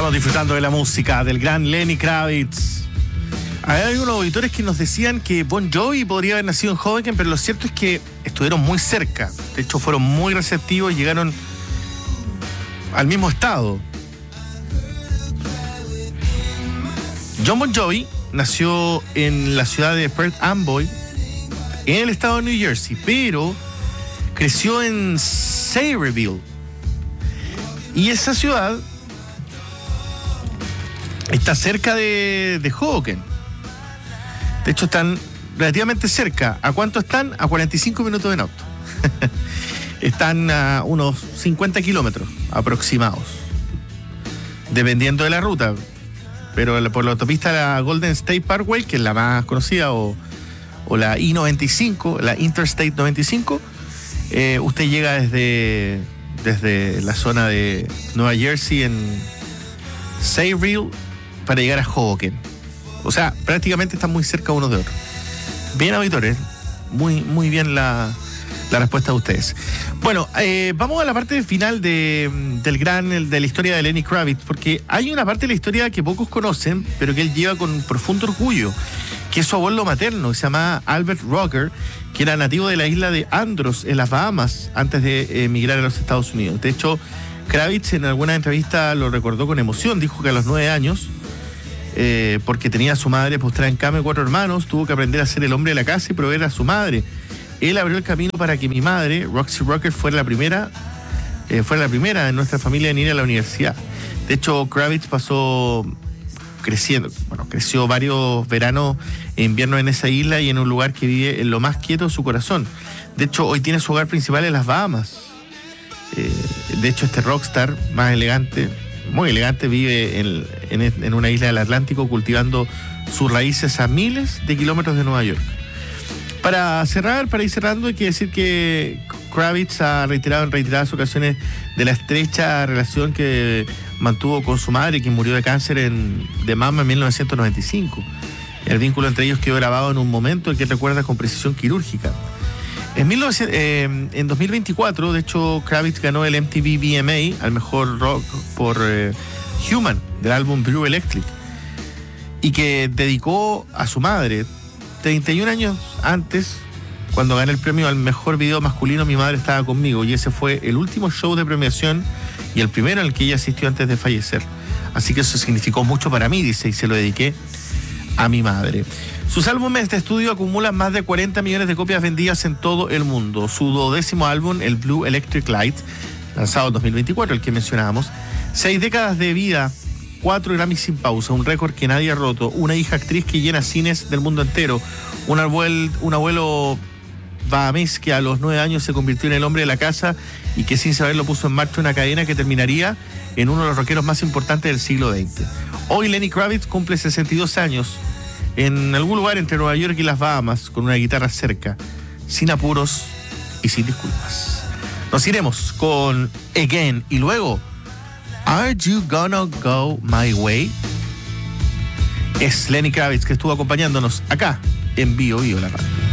Estamos disfrutando de la música del gran Lenny Kravitz. Hay unos auditores que nos decían que Bon Jovi podría haber nacido en Hoboken, pero lo cierto es que estuvieron muy cerca. De hecho, fueron muy receptivos y llegaron al mismo estado. John Bon Jovi nació en la ciudad de Perth Amboy, en el estado de New Jersey, pero creció en Sayreville. Y esa ciudad está cerca de Hoboken. De hecho, están relativamente cerca. ¿A cuánto están? A 45 minutos en auto. Están a unos 50 kilómetros aproximados, dependiendo de la ruta. Pero por la autopista la Golden State Parkway, que es la más conocida, o la I-95, la Interstate 95, usted llega desde la zona de Nueva Jersey en Sayreville para llegar a Hoboken. O sea, prácticamente están muy cerca unos de otros. Bien, auditores, muy bien la respuesta de ustedes. Bueno, vamos a la parte final de la historia de Lenny Kravitz, porque hay una parte de la historia que pocos conocen, pero que él lleva con profundo orgullo, que es su abuelo materno, que se llamaba Albert Rocker, que era nativo de la isla de Andros, en las Bahamas, antes de emigrar a los Estados Unidos. De hecho, Kravitz en alguna entrevista lo recordó con emoción. Dijo que a los 9 años, porque tenía a su madre postrada en cama y 4 hermanos, tuvo que aprender a ser el hombre de la casa y proveer a su madre. Él abrió el camino para que mi madre, Roxy Rocker, fuera la primera de nuestra familia en ir a la universidad. De hecho, Kravitz creció varios veranos e inviernos en esa isla y en un lugar que vive en lo más quieto de su corazón. De hecho, hoy tiene su hogar principal en las Bahamas. De hecho, este rockstar más elegante, muy elegante, vive en una isla del Atlántico cultivando sus raíces a miles de kilómetros de Nueva York. Para ir cerrando, hay que decir que Kravitz ha reiterado en reiteradas ocasiones de la estrecha relación que mantuvo con su madre, quien murió de cáncer de mama en 1995. El vínculo entre ellos quedó grabado en un momento en que recuerda con precisión quirúrgica. En 2024, de hecho, Kravitz ganó el MTV VMA al mejor rock por Human, del álbum Blue Electric, y que dedicó a su madre. 31 años antes, cuando gané el premio al mejor video masculino, mi madre estaba conmigo, y ese fue el último show de premiación y el primero al que ella asistió antes de fallecer. Así que eso significó mucho para mí, dice, y se lo dediqué a mi madre. Sus álbumes de estudio acumulan más de 40 millones de copias vendidas en todo el mundo. Su 12º álbum, el Blue Electric Light, lanzado en 2024, el que mencionábamos, 6 décadas de vida, 4 Grammys sin pausa, un récord que nadie ha roto, una hija actriz que llena cines del mundo entero, un abuelo bahamés que a los 9 años se convirtió en el hombre de la casa y que sin saberlo puso en marcha una cadena que terminaría en uno de los rockeros más importantes del siglo XX. Hoy Lenny Kravitz cumple 62 años en algún lugar entre Nueva York y las Bahamas, con una guitarra cerca, sin apuros y sin disculpas. Nos iremos con Again y luego Are You Gonna Go My Way? Es Lenny Kravitz, que estuvo acompañándonos acá en Bio Bio, la radio.